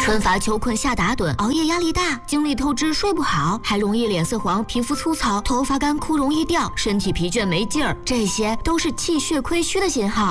春乏秋困夏打盹，熬夜压力大，精力透支睡不好，还容易脸色黄、皮肤粗糙、头发干枯容易掉，身体疲倦没劲儿，这些都是气血亏虚的信号。